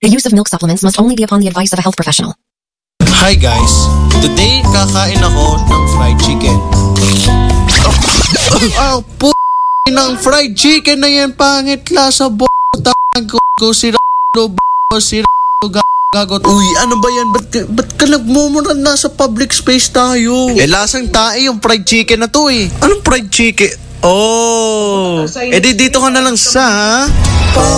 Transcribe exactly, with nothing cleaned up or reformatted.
The use of milk supplements must only be upon the advice of a health professional. Hi guys, today kakain ako ng fried chicken. Oh, po ng fried chicken na yan, pangit lasa b****, ko ko sira b****, sira gagot. Uy, ano ba yan? Ba't, ba't ka nagmumura na sa public space tayo? Eh, lasang tae yung fried chicken na to eh. Anong fried chicken? Oh, edi dito ka na lang sa, ha?